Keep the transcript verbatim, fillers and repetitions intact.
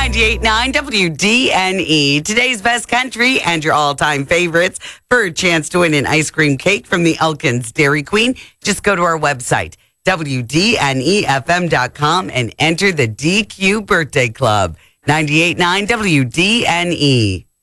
ninety-eight point nine W D N E. Today's best country and your all-time favorites. For a chance to win an ice cream cake from the Elkins Dairy Queen, just go to our website, W D N E F M dot com, and enter the D Q Birthday Club. ninety-eight point nine W D N E.